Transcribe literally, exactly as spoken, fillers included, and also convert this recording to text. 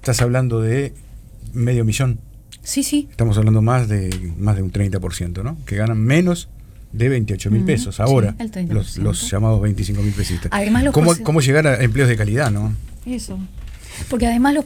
estás hablando de medio millón. Sí, sí. Estamos hablando más de más de un treinta por ciento, ¿no? Que ganan menos de veintiocho mil Mm, pesos ahora, sí, el treinta por los, ciento. los llamados veinticinco mil pesistas. Además, los ¿Cómo, porce- ¿Cómo llegar a empleos de calidad, no? Eso. Porque además los